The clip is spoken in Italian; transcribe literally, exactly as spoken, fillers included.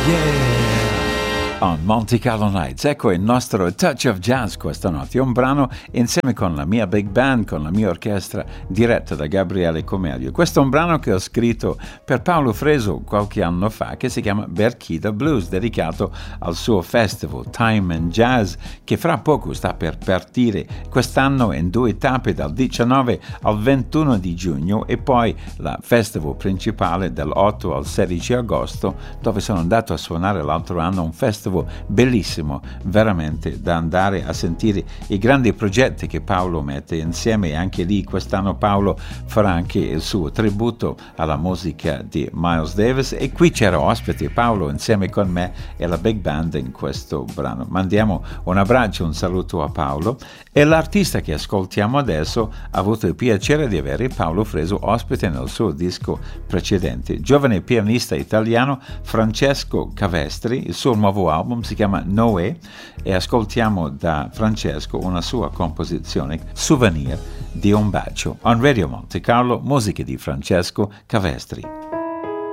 On Monte Carlo Nights, ecco il nostro Touch of Jazz questa notte, un brano insieme con la mia big band, con la mia orchestra diretta da Gabriele Comelio. Questo è un brano che ho scritto per Paolo Fresu qualche anno fa, che si chiama Berkida Blues, dedicato al suo festival Time and Jazz, che fra poco sta per partire quest'anno in due tappe, dal diciannove al ventuno di giugno, e poi la festival principale dall'otto al sedici agosto, dove sono andato a suonare l'altro anno, un festival bellissimo, veramente da andare a sentire i grandi progetti che Paolo mette insieme. Anche lì quest'anno Paolo farà anche il suo tributo alla musica di Miles Davis, e qui c'era ospite Paolo insieme con me e la big band in questo brano. Mandiamo un abbraccio, un saluto a Paolo, e l'artista che ascoltiamo adesso ha avuto il piacere di avere Paolo Fresu ospite nel suo disco precedente. Giovane pianista italiano Francesco Cavestri, il suo nuovo album L'album si chiama Noè, e ascoltiamo da Francesco una sua composizione, Souvenir di un bacio. On Radio Monte Carlo, musiche di Francesco Cavestri.